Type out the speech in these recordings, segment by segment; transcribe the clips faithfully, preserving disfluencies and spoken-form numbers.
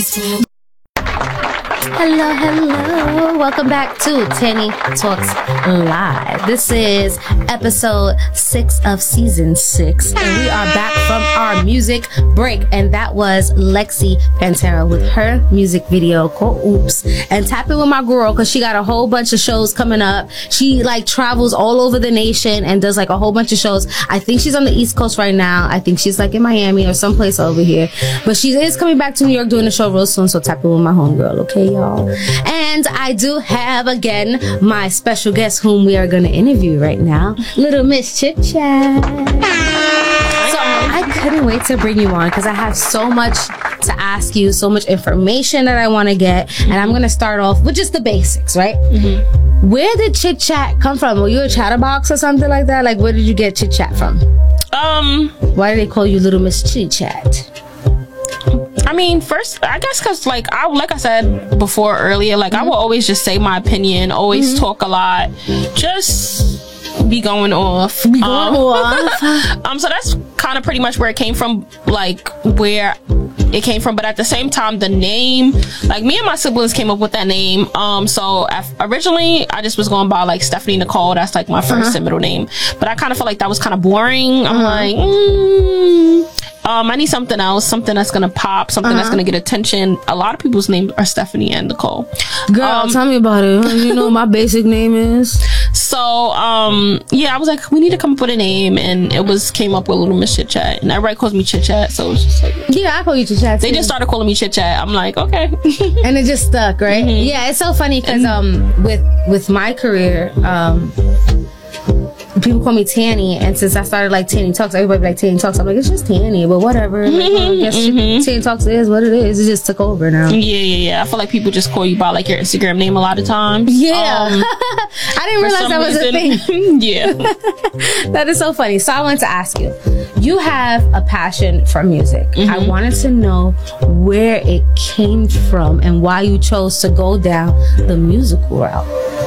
Hello, hello. Welcome back to Tanny Talks Live. This is episode six of season six. And we are back from our music break. And that was Lexi Pantera with her music video called Oops. And tap in with my girl because she got a whole bunch of shows coming up. She like travels all over the nation and does like a whole bunch of shows. I think she's on the East Coast right now. I think she's like in Miami or someplace over here. But she is coming back to New York doing a show real soon. So tap in with my homegirl, okay, y'all? And I do have again my special guest whom we are going to interview right now, Little Miss Chit Chat. So I couldn't wait to bring you on because I have so much to ask you, so much information that I want to get, and I'm going to start off with just the basics, right? Mm-hmm. Where did Chit Chat come from? Were you a chatterbox or something like that? Like, where did you get Chit Chat from? Um, why do they call you Little Miss Chit Chat? I mean, first, I guess because, like, I like I said before earlier, like, mm-hmm. I will always just say my opinion, always mm-hmm. talk a lot, just be going off. Be going um, off. um, so that's kind of pretty much where it came from, like, where it came from. But at the same time, the name, like, me and my siblings came up with that name. Um, so af- originally, I just was going by, like, Stephanie Nicole. That's, like, my first uh-huh. and middle name. But I kind of felt like that was kind of boring. I'm uh-huh. like, mm, Um, I need something else, something that's gonna pop, something uh-huh. that's gonna get attention. A lot of people's names are Stephanie and Nicole. Girl, um, tell me about it. You know what my basic name is? So, um, yeah, I was like, we need to come up with a name, and it was came up with Little Miss Chit Chat, and everybody calls me Chit Chat, so it was just like, yeah, I call you Chit Chat too. They just started calling me Chit Chat. I'm like, okay, and it just stuck, right? Mm-hmm. Yeah, it's so funny because um, with with my career, um. people call me Tanny, and since I started like Tanny Talks, everybody be like Tanny Talks. I'm like, it's just Tanny, but whatever. Like, well, I guess mm-hmm. Tanny Talks is what it is. It just took over now. Yeah, yeah, yeah. I feel like people just call you by like your Instagram name a lot of times. Yeah, um, I didn't realize that was reason, a thing. Yeah, that is so funny. So I wanted to ask you. You have a passion for music. Mm-hmm. I wanted to know where it came from and why you chose to go down the musical route.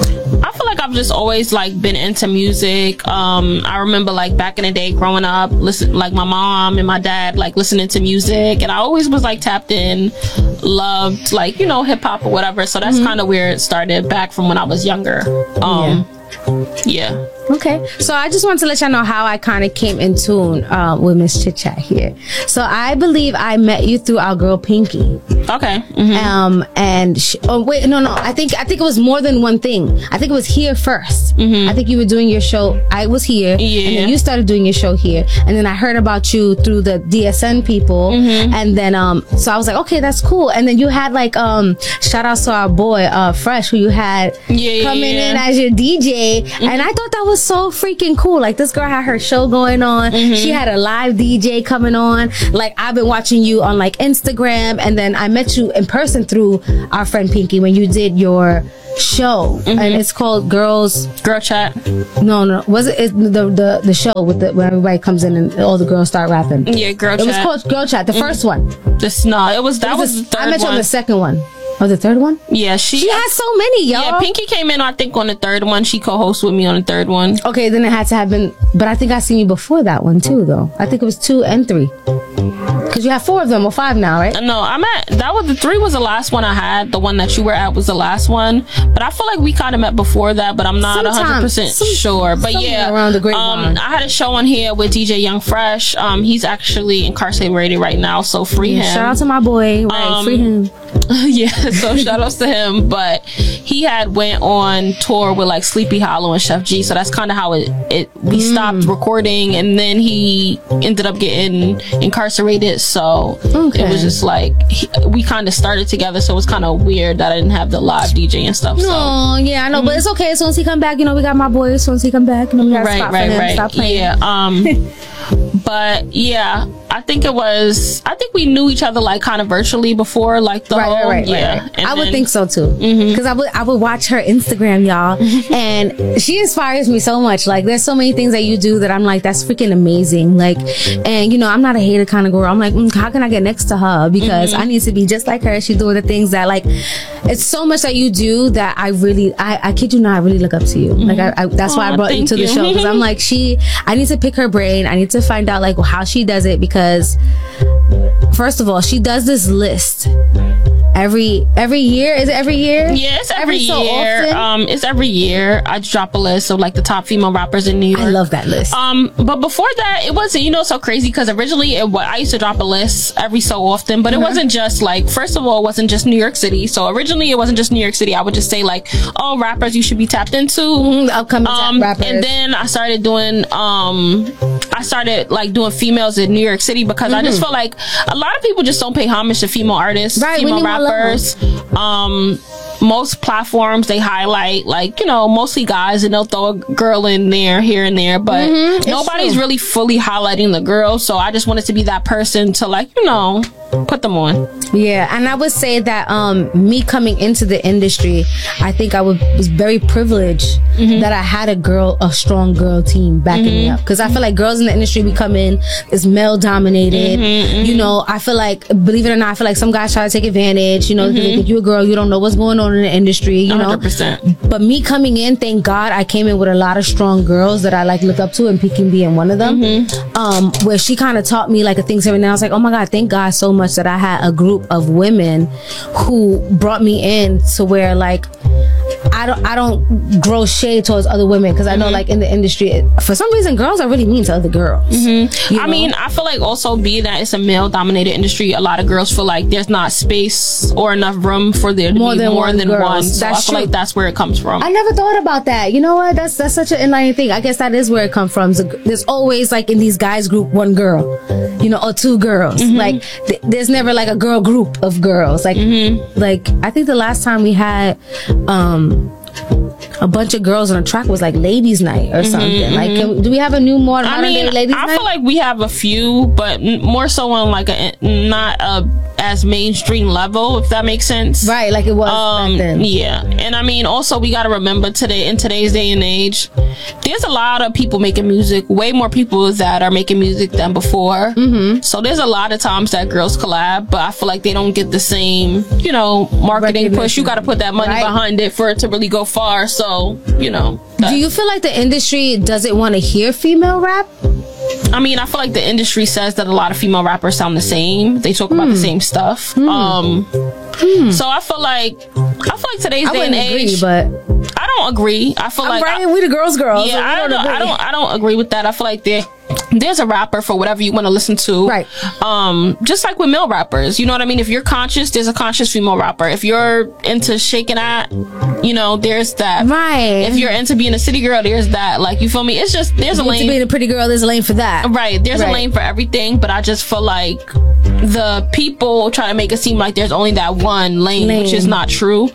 I feel like I've just always like been into music. Um, I remember like back in the day growing up, listen, like my mom and my dad like listening to music, and I always was like tapped in, loved like, you know, hip hop or whatever. So that's mm-hmm. kind of where it started back from when I was younger. Um, yeah. yeah. Okay, so I just want to let y'all know how I kind of came in tune uh, with Miss Chit Chat here. So I believe I met you through our girl Pinky. Okay. Mm-hmm. Um, and she, oh wait, no, no. I think I think it was more than one thing. I think it was here first. Mm-hmm. I think you were doing your show. I was here, yeah. and then you started doing your show here, and then I heard about you through the D S N people, mm-hmm. and then um, so I was like, okay, that's cool. And then you had like um, shout out to our boy uh, Fresh, who you had yeah, coming yeah. in as your D J, mm-hmm. and I thought that was so freaking cool. Like, this girl had her show going on. Mm-hmm. She had a live D J coming on. Like, I've been watching you on like Instagram, and then I met you in person through our friend Pinky when you did your show, mm-hmm. and it's called Girls Girl Chat. No, no, was it it's the the the show with the when everybody comes in and all the girls start rapping? Yeah, Girl it Chat. It was called Girl Chat, the mm-hmm. first one. This no, it was that it was, was the third I met you one. on the second one. Oh, the third one? Yeah, she, she has so many, y'all. Yeah, Pinky came in, I think, on the third one. She co-hosted with me on the third one. Okay, then it had to have been, but I think I seen you before that one too, though. I think it was two and three. Because you have four of them, or five now, right? No, I'm at, that was, the three was the last one I had. The one that you were at was the last one. But I feel like we kind of met before that, but I'm not Sometime, one hundred percent some, sure. But yeah, around the great um, I had a show on here with D J Young Fresh. Um, he's actually incarcerated right now, so free yeah, him. Shout out to my boy, right? Um, free him. Yeah, so shout outs to him. But he had went on tour with like Sleepy Hollow and Chef G, so that's kind of how it, it we mm. stopped recording, and then he ended up getting incarcerated, so okay. it was just like he, we kind of started together, so it was kind of weird that I didn't have the live D J and stuff. So. No, yeah, I know, mm-hmm. but it's okay. As soon as he come back, you know, we got my boy. As soon as he come back, you know, we got right, a spot right, for him. right. Stop playing. Yeah, um, but yeah, I think it was. I think we knew each other like kind of virtually before, like the right, whole. Right, right, yeah, right, right. I would then, think so too, because mm-hmm. I would I would watch her Instagram, y'all, and she inspires me so much. Like, there's so many things that you do that I'm like, that's freaking amazing. Like, and you know, I'm not a hater kind of girl. I'm like, mm, how can I get next to her? Because mm-hmm. I need to be just like her. She's doing the things that like. It's so much that you do that I really, I, I kid you not, I really look up to you. Mm-hmm. Like, I, I that's Aww, why I brought you to the you. show, because I'm like, she, I need to pick her brain. I need to find out like how she does it, because first of all, she does this list every every year. Is it every year? Yeah, it's every, every year. So um, it's every year. I drop a list of like the top female rappers in New York. I love that list. Um, but before that, it wasn't, you know, so crazy, because originally it, I used to drop a list every so often, but it mm-hmm. wasn't just like, first of all, it wasn't just New York City. So originally it wasn't just New York City. I would just say like, oh, rappers you should be tapped into, mm-hmm. upcoming um, rappers. And then I started doing, um, I started like doing females in New York City, because mm-hmm. I just felt like a lot of people just don't pay homage to female artists, right, female rappers. Um, most platforms, they highlight like, you know, mostly guys, and they'll throw a girl in there here and there, but mm-hmm, nobody's really fully highlighting the girl. So I just wanted to be that person to, like, you know, put them on. Yeah, and I would say that um me coming into the industry, I think I would, was very privileged mm-hmm. that I had a girl, a strong girl team backing mm-hmm. me up, because I feel like girls in the industry, we come in, it's male dominated. Mm-hmm, mm-hmm. You know, I feel like, believe it or not, I feel like some guys try to take advantage. You know, mm-hmm. they think you're a girl, you don't know what's going on in the industry. You know, one hundred percent. But me coming in, thank God, I came in with a lot of strong girls that I like look up to, and Pekin being one of them. Mm-hmm. Um, where she kind of taught me like a things every now. I was like, oh my God, thank God so much that I had a group of women who brought me in to where like I don't I don't grow shade towards other women, because I know mm-hmm. like in the industry, for some reason, girls are really mean to other girls. Mm-hmm. I know? mean, I feel like also being that it's a male dominated industry, a lot of girls feel like there's not space or enough room for there to more be than more one than girls. one. So that's I feel true. like that's where it comes from. I never thought about that. You know what? That's that's such an enlightening thing. I guess that is where it comes from. So there's always like in these guys group one girl, you know, or two girls. Mm-hmm. Like th- there's never like a girl group of girls. Like mm-hmm. like I think the last time we had um a bunch of girls on a track was like ladies night or something. Mm-hmm, like can, do we have a new more modern I mean, day ladies I night? feel like we have a few, but more so on like a not a as mainstream level, if that makes sense. Right, like it was um, back then. Yeah. And I mean, also we got to remember today, in today's day and age, there's a lot of people making music, way more people that are making music than before. Mm-hmm. So there's a lot of times that girls collab, but I feel like they don't get the same, you know, marketing push. You got to put that money right. behind it for it to really go far. So, you know. Do you feel like the industry doesn't want to hear female rap? I mean, I feel like the industry says that a lot of female rappers sound the same. They talk about mm. the same stuff. Mm. Um, mm. So I feel like I feel like today's I day and agree, age. But I don't agree. I feel I'm like right. I, we the girls, girls. Yeah, so I don't. don't I don't. I don't agree with that. I feel like there, there's a rapper for whatever you want to listen to. Right. Um, just like with male rappers, you know what I mean. If you're conscious, there's a conscious female rapper. If you're into shaking at, you know, there's that. Right. If you're into being a city girl, there's that. Like, you feel me? It's just there's a lane. Into being a pretty girl, there's a lane for that. Right. There's right. a lane for everything. But I just feel like the people try to make it seem like there's only that one lane, lane. which is not true.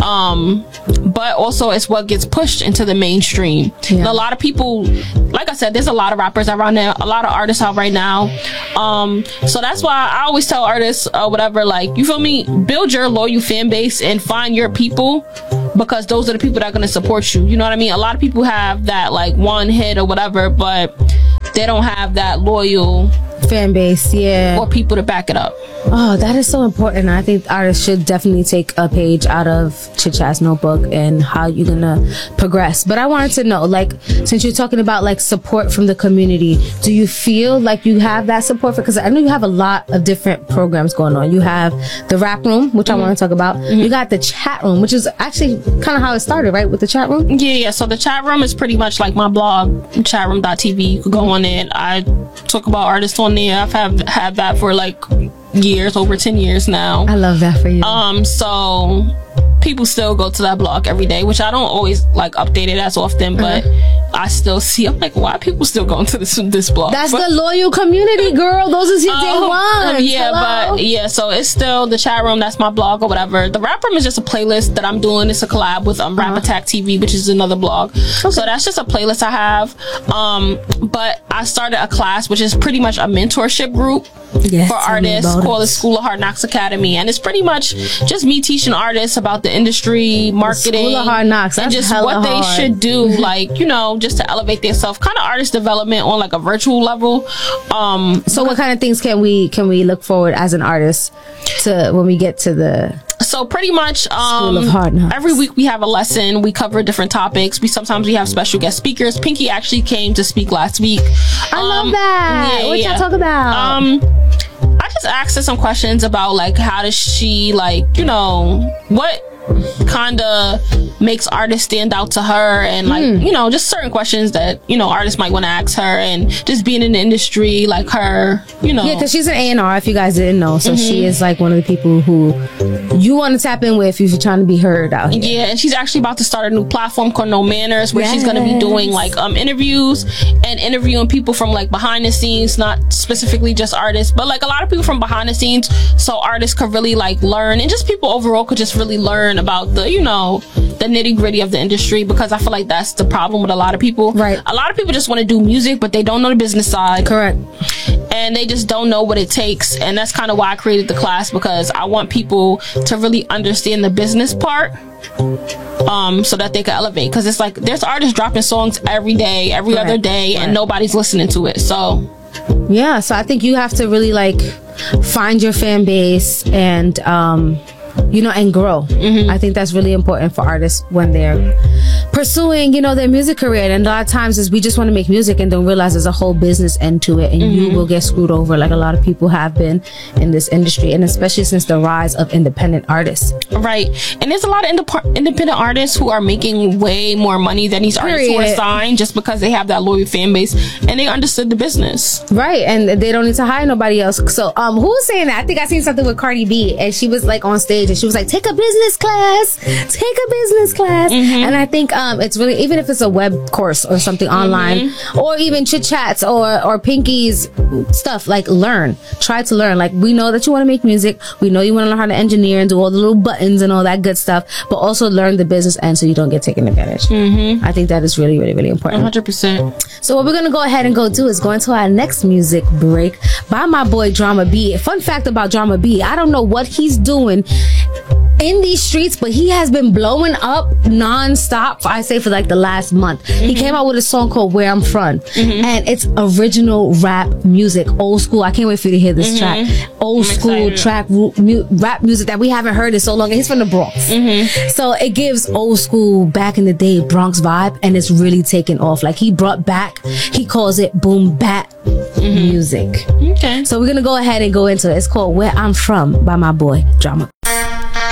Um, but also it's what gets pushed into the mainstream. Yeah. A lot of people, like I said, there's a lot of rappers around there, a lot of artists out right now. Um, so that's why I always tell artists or uh, whatever, like, you feel me? Build your loyal fan base and find your people, because those are the people that are going to support you. You know what I mean? A lot of people have that like one hit or whatever, but they don't have that loyal fan base, yeah, or people to back it up. Oh, that is so important. I think artists should definitely take a page out of Chit Chat's notebook and how you're gonna progress. But I wanted to know, like, since you're talking about like support from the community, do you feel like you have that support? Because I know you have a lot of different programs going on. You have the rap room, which mm-hmm. I want to talk about. Mm-hmm. You got the chat room, which is actually kind of how it started, right? With the chat room. Yeah, yeah. So the chat room is pretty much like my blog, chatroom dot t v. You could go on it. I talk about artists on there. I've had had that for like years, over ten years now. I love that for you. Um, so people still go to that blog every day, which I don't always like update it as often, but uh-huh. I still see. I'm like, why are people still going to this this blog? That's but, the loyal community, girl. Those is your um, day one. Yeah, Hello? but yeah, so it's still the chat room. That's my blog or whatever. The rap room is just a playlist that I'm doing. It's a collab with um uh-huh. Rap Attack T V, which is another blog. Okay. So that's just a playlist I have. Um, but I started a class, which is pretty much a mentorship group. Yes, for artists, called the School of Hard Knocks Academy, and it's pretty much just me teaching artists about the industry, marketing, School of Hard Knocks, and just what hard. they should do, like, you know, just to elevate themselves, kind of artist development on like a virtual level. Um, so what kind of things can we can we look forward as an artist to when we get to the So pretty much, um, School of Hard Knocks. Every week we have a lesson. We cover different topics. We sometimes we have special guest speakers. Pinky actually came to speak last week. I um, love that. yeah, what yeah. y'all talk about? Um, I just asked her some questions about like how does she like you know what kind of makes artists stand out to her, and like mm. you know just certain questions that you know artists might want to ask her, and just being in the industry like her, you know. Yeah, because she's an A and R, if you guys didn't know, so mm-hmm. she is like one of the people who you want to tap in with if you're trying to be heard out here. Yeah, and she's actually about to start a new platform called No Manners, where yes. she's going to be doing like um interviews and interviewing people from like behind the scenes, not specifically just artists, but like a lot of people from behind the scenes, so artists could really like learn, and just people overall could just really learn about the you know the nitty gritty of the industry, because I feel like that's the problem with a lot of people. Right. A lot of people just want to do music, but they don't know the business side. Correct. And they just don't know what it takes, and that's kind of why I created the class, because I want people to really understand the business part, um so that they can elevate, because it's like there's artists dropping songs every day, every right. other day, right. and nobody's listening to it. So yeah, so I think you have to really like find your fan base and um you know, and grow. Mm-hmm. I think that's really important for artists when they're pursuing, you know, their music career. And a lot of times is we just want to make music and don't realize there's a whole business end to it, and mm-hmm. you will get screwed over like a lot of people have been in this industry, and especially since the rise of independent artists. Right. And there's a lot of indep- independent artists who are making way more money than these Period. artists who are signed, just because they have that loyal fan base and they understood the business. Right. And they don't need to hire nobody else. So um who was saying that? I think I seen something with Cardi B, and she was like on stage and she was like, take a business class, take a business class. Mm-hmm. And I think um it's really, even if it's a web course or something online, mm-hmm. or even chit chats or or Pinky's stuff, like learn, try to learn. Like, we know that you want to make music, we know you want to learn how to engineer and do all the little buttons and all that good stuff, but also learn the business end so you don't get taken advantage. Mm-hmm. I think that is really really really important. one hundred percent. So what we're gonna go ahead and go do is go into our next music break by my boy Drama B. Fun fact about Drama B, I don't know what he's doing in these streets, but he has been blowing up non-stop, I say, for like the last month. Mm-hmm. He came out with a song called Where I'm From, mm-hmm. and it's original rap music, old school. I can't wait for you to hear this mm-hmm. track. Old I'm school excited. track mu- rap music that we haven't heard in so long. He's from the Bronx, mm-hmm. so it gives old school, back in the day Bronx vibe, and it's really taken off. Like, he brought back, he calls it boom bap mm-hmm. music. Okay. So we're gonna go ahead and go into it. It's called Where I'm From by my boy Drama.